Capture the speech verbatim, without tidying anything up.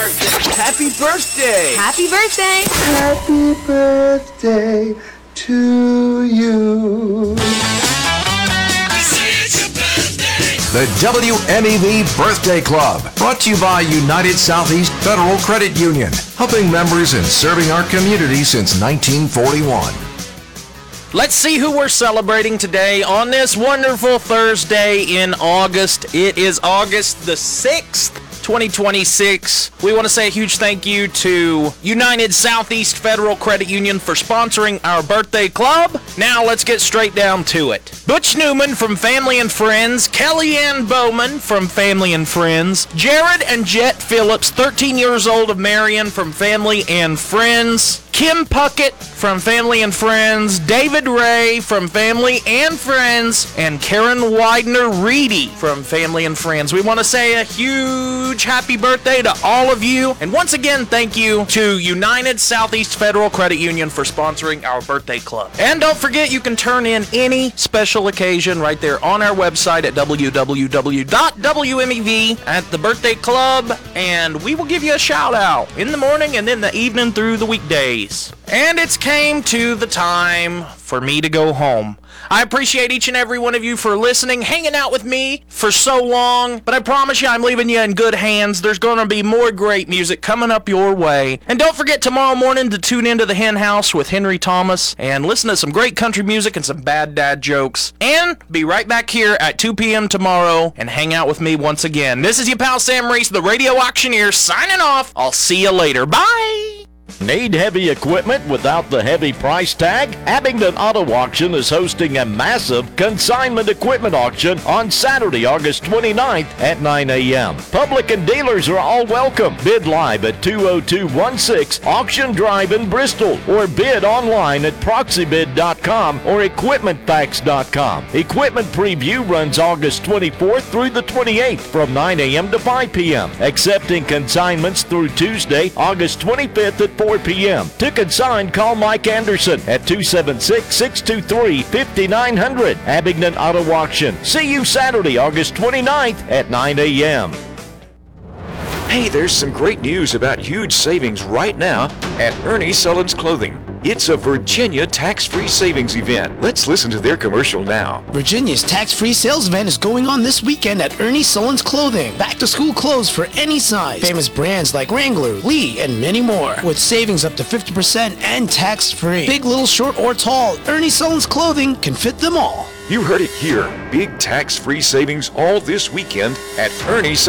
birthday. Happy birthday. Happy birthday. Happy birthday to you. The W M E V Birthday Club, brought to you by United Southeast Federal Credit Union, helping members and serving our community since nineteen forty-one. Let's see who we're celebrating today on this wonderful Thursday in August. It is August the sixth, twenty twenty-six. We want to say a huge thank you to United Southeast Federal Credit Union for sponsoring our birthday club. Now let's get straight down to it. Butch Newman from Family and Friends, Kellyanne Bowman from Family and Friends, Jared and Jet Phillips, thirteen years old of Marion from Family and Friends, Kim Puckett from Family and Friends, David Ray from Family and Friends, and Karen Widener-Reedy from Family and Friends. We want to say a huge happy birthday to all of you. And once again, thank you to United Southeast Federal Credit Union for sponsoring our birthday club. And don't forget, you can turn in any special occasion right there on our website at w w w dot w m e v at the birthday club, and we will give you a shout out in the morning and then the evening through the weekdays. And it's came to the time for me to go home. I appreciate each and every one of you for listening, hanging out with me for so long, but I promise you I'm leaving you in good hands. There's going to be more great music coming up your way. And don't forget tomorrow morning to tune into the Hen House with Henry Thomas and listen to some great country music and some bad dad jokes. And be right back here at two p.m. tomorrow and hang out with me once again. This is your pal Sam Reese, the Radio Auctioneer, signing off. I'll see you later. Bye! Need heavy equipment without the heavy price tag? Abingdon Auto Auction is hosting a massive consignment equipment auction on Saturday, August twenty-ninth at nine a.m. Public and dealers are all welcome. Bid live at two oh two one six Auction Drive in Bristol, or bid online at proxy bid dot com or equipment facts dot com. Equipment preview runs August twenty-fourth through the twenty-eighth from nine a.m. to five p.m. Accepting consignments through Tuesday, August twenty-fifth at four p.m. To consign, call Mike Anderson at two seven six, six two three, five nine zero zero. Abingdon Auto Auction. See you Saturday, August twenty-ninth at nine a.m. Hey, there's some great news about huge savings right now at Ernie Sullins Clothing. It's a Virginia tax-free savings event. Let's listen to their commercial now. Virginia's tax-free sales event is going on this weekend at Ernie Sullins Clothing. Back-to-school clothes for any size. Famous brands like Wrangler, Lee, and many more. With savings up to fifty percent and tax-free. Big, little, short, or tall, Ernie Sullins Clothing can fit them all. You heard it here. Big tax-free savings all this weekend at Ernie